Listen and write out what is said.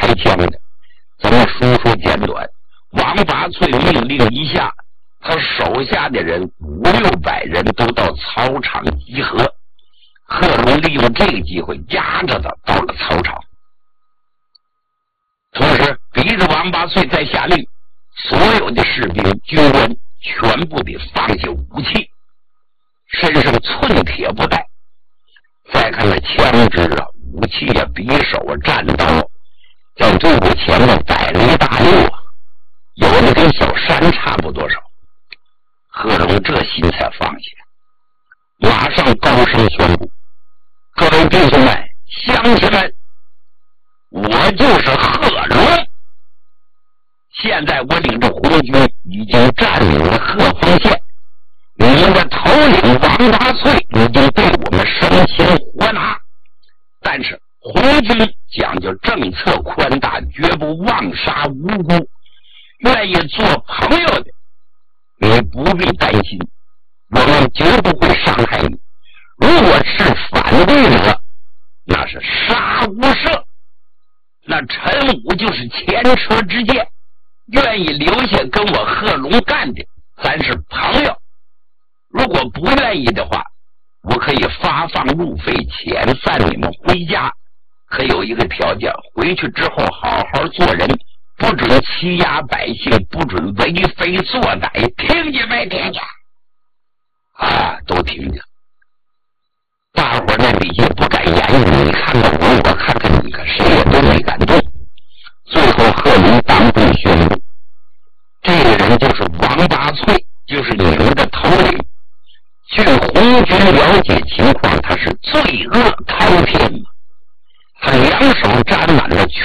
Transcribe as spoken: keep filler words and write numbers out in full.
开枪的。咱们说说简短。王八脆命令一下，他手下的人五六百人都到操场集合。贺龙利用这个机会压着他到了操场，同时逼着王八脆再下令，所有的士兵军官全部得放下武器，身上寸铁不带。再看那枪支啊、武器啊、匕首啊、战刀，在队伍前面摆了一大溜啊，有的跟小山差不多少。贺龙这心才放下，马上高声宣布：各位弟兄们、乡亲们，我就是贺龙。现在我领着红军已经占领了鹤峰县，你们的头领王八脆已经被我们生擒活拿，但是红军讲究政策宽大，绝不妄杀无辜，愿意做朋友的你不必担心，我们绝不会伤害你。如果是反对者，那是杀无赦。那陈武就是前车之鉴，愿意留下跟我贺龙干的，咱是朋友。如果不愿意的话，我可以发放路费遣散你们回家，可有一个条件，回去之后好好做人，不准欺压百姓，不准为非作歹，听见没？听见啊，都听见。大伙儿那里也不敢言语，你看看我，我看看你，可谁也都没敢动。最后贺龙当众宣布，这个人就是王八脆，就是你们的头领。据红军了解情况，